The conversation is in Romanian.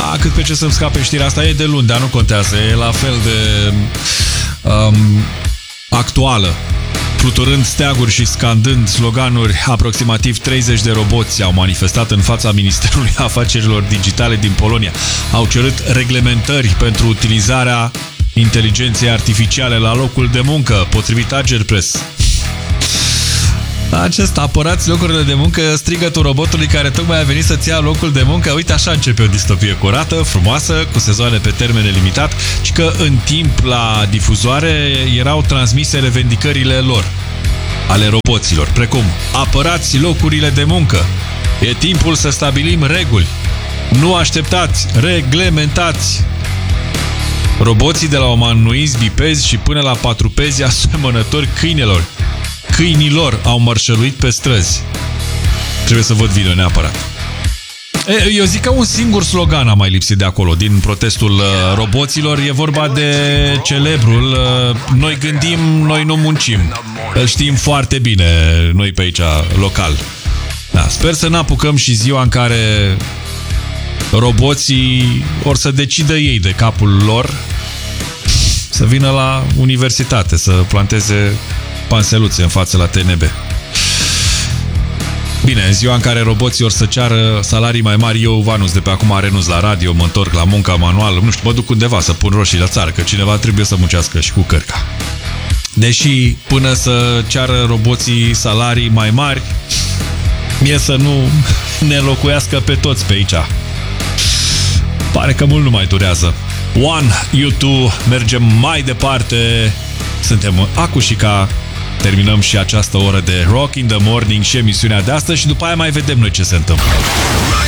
cât pe ce să-mi scape știrea asta, e de luni, dar nu contează, e la fel de actuală. Fluturând steaguri și scandând sloganuri, aproximativ 30 de roboți au manifestat în fața Ministerului Afacerilor Digitale din Polonia. Au cerut reglementări pentru utilizarea inteligenței artificiale la locul de muncă, potrivit Agerpres. Acesta, apărați locurile de muncă, strigătul robotului care tocmai a venit să-ți ia locul de muncă. Uite, așa începe o distopie curată, frumoasă, cu sezoane pe termen limitat, și că în timp la difuzoare erau transmise revendicările lor, ale roboților, precum: apărați locurile de muncă, e timpul să stabilim reguli, nu așteptați, reglementați. Roboții de la omanuizi bipezi și până la patrupezi asemănători câinilor au mărșăluit pe străzi. Trebuie să văd video neapărat. Eu zic că un singur slogan a mai lipsit de acolo, din protestul roboților. E vorba de celebrul noi gândim, noi nu muncim. Îl știm foarte bine noi pe aici, local. Da, sper să n-apucăm și ziua în care roboții or să decidă ei de capul lor să vină la universitate, să planteze panseluțe în față la TNB. Bine, în ziua în care roboții or să ceară salarii mai mari, eu vă anunț de pe acum, renunț la radio, mă întorc la munca manuală, nu știu, mă duc undeva să pun roșii la țară, că cineva trebuie să muncească și cu cărca. Deși până să ceară roboții salarii mai mari, e să nu ne înlocuiască pe toți pe aici. Pare că mult nu mai durează. One, U2, mergem mai departe. Suntem Acu și Ca. Terminăm și această oră de Rock in the Morning și emisiunea de astăzi și după aia mai vedem noi ce se întâmplă.